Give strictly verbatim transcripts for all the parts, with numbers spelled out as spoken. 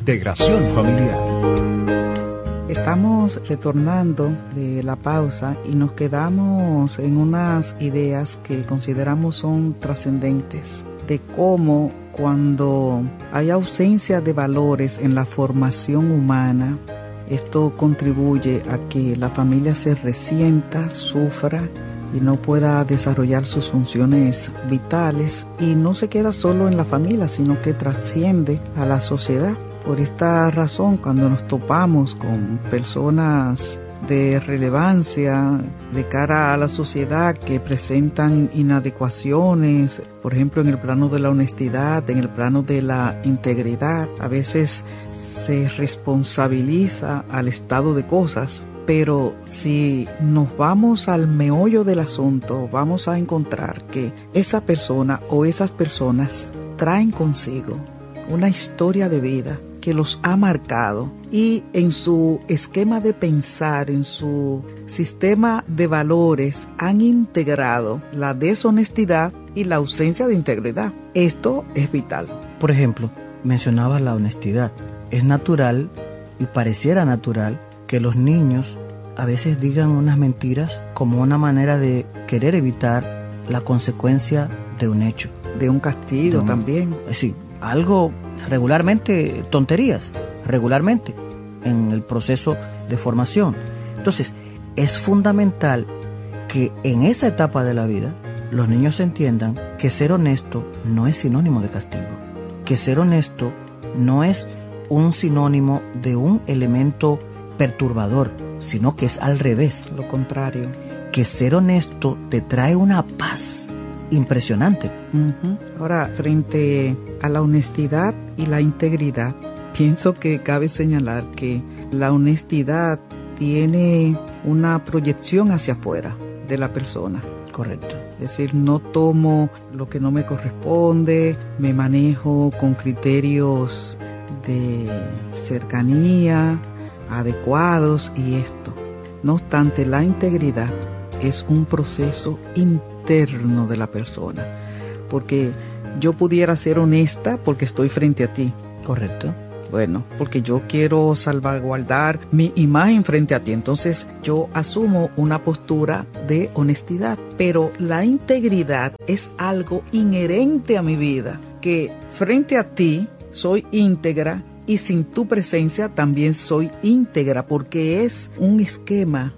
Integración familiar. Estamos retornando de la pausa y nos quedamos en unas ideas que consideramos son trascendentes, de cómo cuando hay ausencia de valores en la formación humana, esto contribuye a que la familia se resienta, sufra y no pueda desarrollar sus funciones vitales, y no se queda solo en la familia, sino que trasciende a la sociedad. Por esta razón, cuando nos topamos con personas de relevancia de cara a la sociedad que presentan inadecuaciones, por ejemplo en el plano de la honestidad, en el plano de la integridad, a veces se responsabiliza al estado de cosas, pero si nos vamos al meollo del asunto, vamos a encontrar que esa persona o esas personas traen consigo una historia de vida que los ha marcado, y en su esquema de pensar, en su sistema de valores, han integrado la deshonestidad y la ausencia de integridad. Esto es vital. Por ejemplo, mencionabas la honestidad. Es natural y pareciera natural que los niños a veces digan unas mentiras como una manera de querer evitar la consecuencia de un hecho. De un castigo, de un, también. Sí, algo regularmente, tonterías, regularmente en el proceso de formación. Entonces, es fundamental que en esa etapa de la vida los niños entiendan que ser honesto no es sinónimo de castigo, que ser honesto no es un sinónimo de un elemento perturbador, sino que es al revés. Lo contrario. Que ser honesto te trae una paz impresionante. Uh-huh. Ahora, frente a la honestidad y la integridad, pienso que cabe señalar que la honestidad tiene una proyección hacia afuera de la persona. Correcto. Es decir, no tomo lo que no me corresponde, me manejo con criterios de cercanía adecuados y esto. No obstante, la integridad es un proceso interno de la persona, porque yo pudiera ser honesta porque estoy frente a ti. Correcto. Bueno, porque yo quiero salvaguardar mi imagen frente a ti, entonces yo asumo una postura de honestidad, pero la integridad es algo inherente a mi vida, que frente a ti soy íntegra y sin tu presencia también soy íntegra, porque es un esquema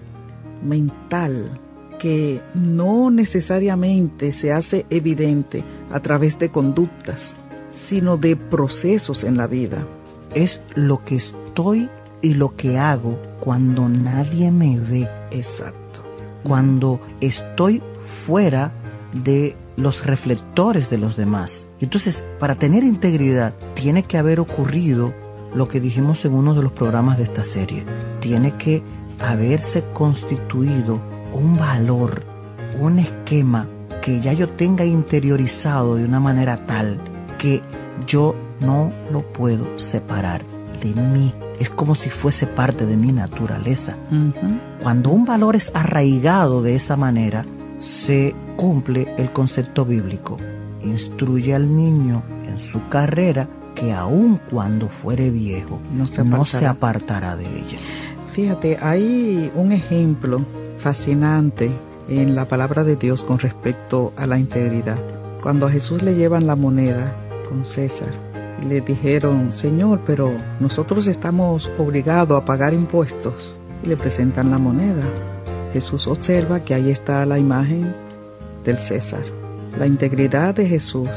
mental que no necesariamente se hace evidente a través de conductas, sino de procesos en la vida. Es lo que estoy y lo que hago cuando nadie me ve. Exacto. Cuando estoy fuera de los reflectores de los demás. Entonces, para tener integridad, tiene que haber ocurrido lo que dijimos en uno de los programas de esta serie. Tiene que haberse constituido un valor, un esquema que ya yo tenga interiorizado de una manera tal que yo no lo puedo separar de mí. Es como si fuese parte de mi naturaleza. Uh-huh. Cuando un valor es arraigado de esa manera, se cumple el concepto bíblico. Instruye al niño en su carrera, que aun cuando fuere viejo, no se apartará, no se apartará de ella. Fíjate, hay un ejemplo fascinante en la palabra de Dios con respecto a la integridad. Cuando a Jesús le llevan la moneda con César, y le dijeron: Señor, pero nosotros estamos obligados a pagar impuestos, y le presentan la moneda. Jesús observa que ahí está la imagen del César. La integridad de Jesús,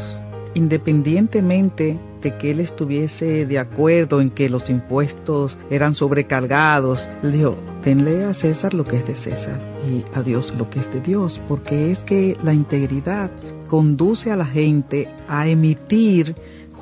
independientemente de que él estuviese de acuerdo en que los impuestos eran sobrecargados, él dijo: denle a César lo que es de César y a Dios lo que es de Dios, porque es que la integridad conduce a la gente a emitir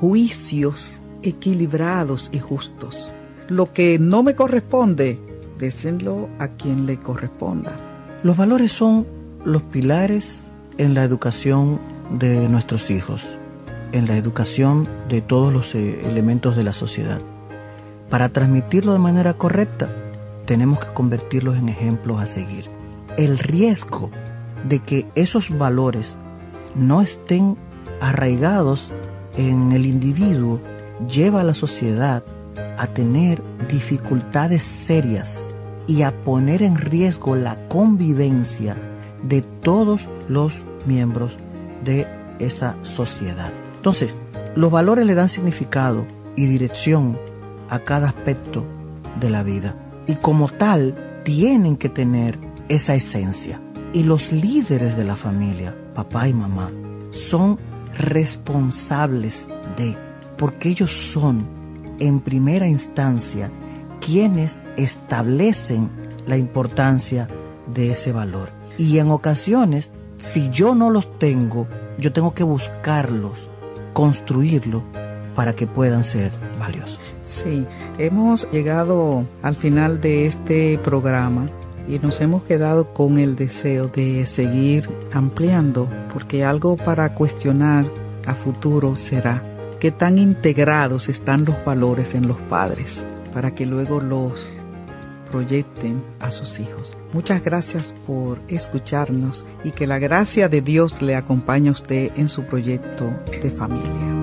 juicios equilibrados y justos. Lo que no me corresponde, désenlo a quien le corresponda. Los valores son los pilares en la educación de nuestros hijos, en la educación de todos los eh, elementos de la sociedad. Para transmitirlo de manera correcta, tenemos que convertirlos en ejemplos a seguir. El riesgo de que esos valores no estén arraigados en el individuo lleva a la sociedad a tener dificultades serias y a poner en riesgo la convivencia de todos los miembros de esa sociedad. Entonces, los valores le dan significado y dirección a cada aspecto de la vida, y como tal tienen que tener esa esencia. Y los líderes de la familia, papá y mamá, son responsables de, porque ellos son en primera instancia quienes establecen la importancia de ese valor. Y en ocasiones, si yo no los tengo, yo tengo que buscarlos, construirlos para que puedan ser valiosos. Sí, hemos llegado al final de este programa y nos hemos quedado con el deseo de seguir ampliando, porque algo para cuestionar a futuro será qué tan integrados están los valores en los padres para que luego los proyecten a sus hijos. Muchas gracias por escucharnos y que la gracia de Dios le acompañe a usted en su proyecto de familia.